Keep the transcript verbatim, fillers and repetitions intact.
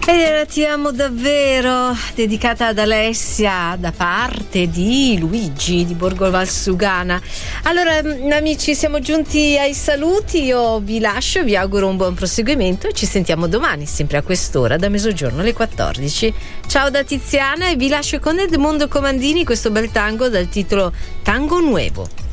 E ti amo davvero, dedicata ad Alessia da parte di Luigi di Borgo Valsugana. Allora amici, siamo giunti ai saluti, io vi lascio, vi auguro un buon proseguimento e ci sentiamo domani sempre a quest'ora da mezzogiorno alle quattordici. Ciao da Tiziana e vi lascio con Edmondo Comandini questo bel tango dal titolo Tango Nuevo.